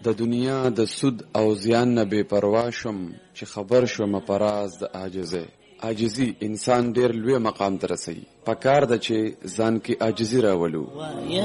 د دنیا د سود او زیان نه بې پروا شم چې خبر شوم په راز د عاجزۍ. عاجزي انسان ډیر لوی مقام ته رسوي. پکار ده چې ځان کې عاجزي راولو.